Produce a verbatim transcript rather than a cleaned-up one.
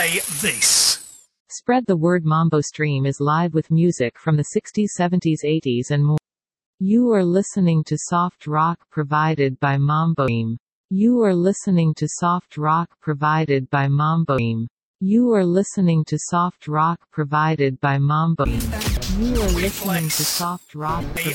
play this. Spread the word. Mambo Stream is live with music from the sixties, seventies, eighties and more. You are listening to soft rock provided by Mambo Stream. You are listening to soft rock provided by Mambo Stream. You are listening to soft rock provided by Mambo Stream. You are listening to soft rock provided